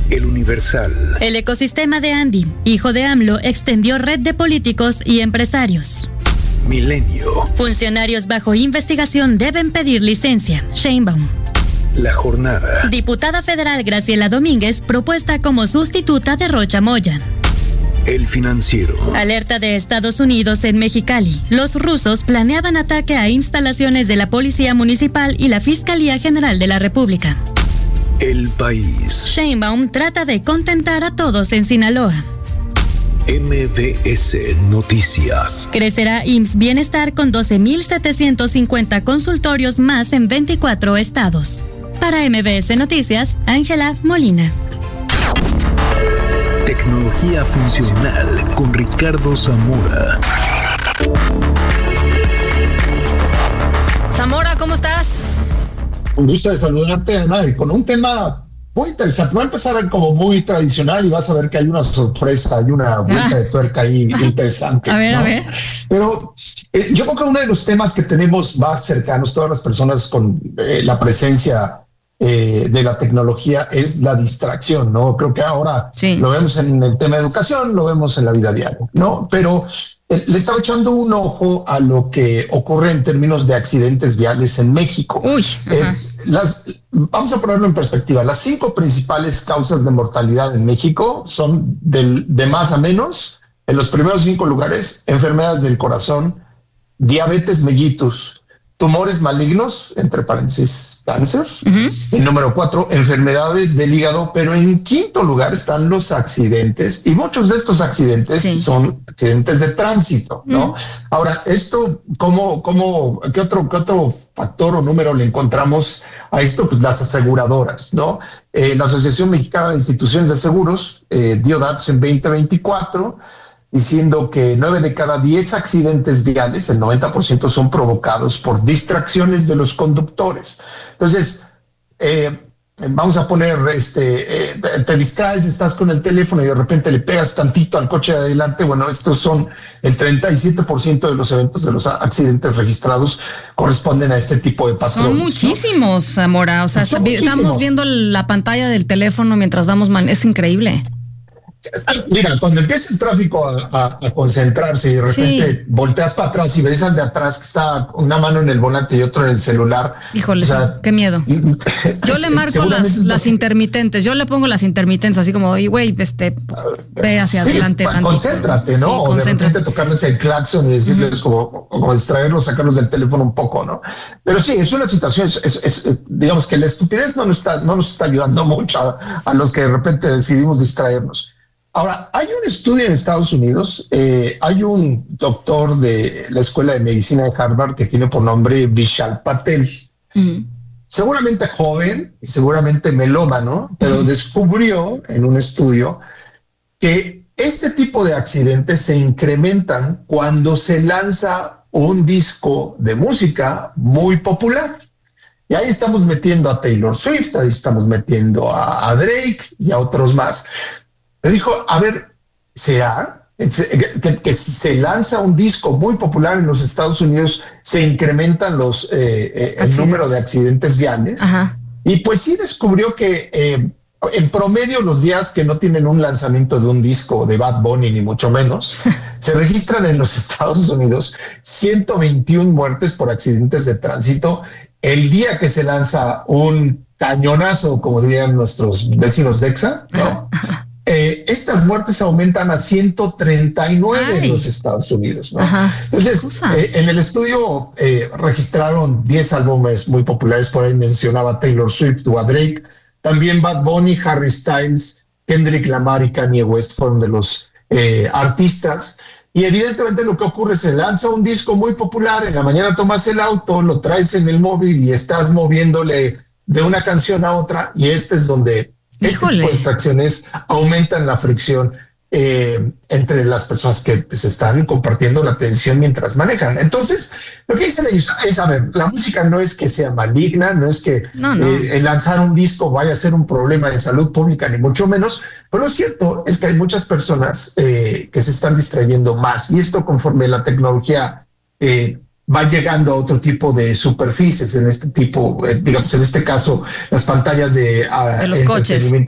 El Universal. El ecosistema de Andy, hijo de AMLO, extendió red de políticos y empresarios. Milenio. Funcionarios bajo investigación deben pedir licencia. Sheinbaum. La Jornada. Diputada federal Graciela Domínguez propuesta como sustituta de Rocha Moya. El Financiero. Alerta de Estados Unidos en Mexicali. Los rusos planeaban ataque a instalaciones de la Policía Municipal y la Fiscalía General de la República. El País. Sheinbaum trata de contentar a todos en Sinaloa. MBS Noticias. Crecerá IMSS Bienestar con 12,750 consultorios más en 24 estados. Para MBS Noticias, Ángela Molina. Tecnología funcional con Ricardo Zamora. Zamora, ¿cómo estás? Un gusto de saludarte, Ana, y con un tema muy interesante. Va a empezar como muy tradicional y vas a ver que hay una sorpresa, hay una vuelta de tuerca ahí interesante. A ver, ¿no? a ver. Pero yo creo que uno de los temas que tenemos más cercanos, todas las personas con la presencia de la tecnología, es la distracción, ¿no? Creo que ahora lo vemos en el tema de educación, lo vemos en la vida diaria, ¿no? Pero le estaba echando un ojo a lo que ocurre en términos de accidentes viales en México. Vamos a ponerlo en perspectiva. Las 5 principales causas de mortalidad en México son de más a menos. En los primeros 5 lugares, enfermedades del corazón, diabetes mellitus, tumores malignos, entre paréntesis, cáncer. En número 4, enfermedades del hígado, pero en 5º lugar están los accidentes, y muchos de estos accidentes son accidentes de tránsito, ¿no? Ahora, esto, ¿qué otro factor o número le encontramos a esto? Pues las aseguradoras, ¿no? La Asociación Mexicana de Instituciones de Seguros dio datos en 2024, diciendo que 9 de cada 10 accidentes viales, el 90%, son provocados por distracciones de los conductores. Entonces, vamos a poner, te distraes, estás con el teléfono y de repente le pegas tantito al coche de adelante. Bueno, estos son el 37% de los eventos, de los accidentes registrados, corresponden a este tipo de patrones. Son muchísimos, ¿no? Zamora. O sea, estamos viendo la pantalla del teléfono mientras vamos, es increíble. Mira, cuando empieza el tráfico a concentrarse y de repente volteas para atrás y ves al de atrás que está una mano en el volante y otro en el celular. Híjole, o sea, qué miedo. Yo le marco las intermitentes, yo le pongo las intermitentes así como, güey, ve hacia adelante. Concéntrate, ¿no? O de repente tocarles el claxon y decirles como distraerlos, sacarlos del teléfono un poco, ¿no? Pero sí, es una situación, digamos que la estupidez no nos está ayudando mucho a los que de repente decidimos distraernos. Ahora, hay un estudio en Estados Unidos, hay un doctor de la Escuela de Medicina de Harvard que tiene por nombre Vishal Patel. Seguramente joven y seguramente melómano, pero descubrió en un estudio que este tipo de accidentes se incrementan cuando se lanza un disco de música muy popular. Y ahí estamos metiendo a Taylor Swift, ahí estamos metiendo a Drake y a otros más. Me dijo, a ver, ¿será que si se lanza un disco muy popular en los Estados Unidos se incrementan el número de accidentes viales? Y pues sí descubrió que en promedio los días que no tienen un lanzamiento de un disco de Bad Bunny, ni mucho menos, se registran en los Estados Unidos 121 muertes por accidentes de tránsito. El día que se lanza un cañonazo, como dirían nuestros vecinos de Exa, ¿no? Estas muertes aumentan a 139 en los Estados Unidos, ¿no? Entonces, en el estudio registraron 10 álbumes muy populares, por ahí mencionaba Taylor Swift o a Drake, también Bad Bunny, Harry Styles, Kendrick Lamar y Kanye West fueron de los artistas. Y evidentemente lo que ocurre es que se lanza un disco muy popular, en la mañana tomas el auto, lo traes en el móvil y estás moviéndole de una canción a otra, y este es donde este tipo de distracciones aumentan la fricción entre las personas que pues, están compartiendo la atención mientras manejan. Entonces, lo que dicen ellos es, a ver, la música no es que sea maligna, no es que el lanzar un disco vaya a ser un problema de salud pública, ni mucho menos, pero lo cierto es que hay muchas personas que se están distrayendo más, y esto conforme la tecnología va llegando a otro tipo de superficies, en este tipo, digamos, en este caso, las pantallas de los coches.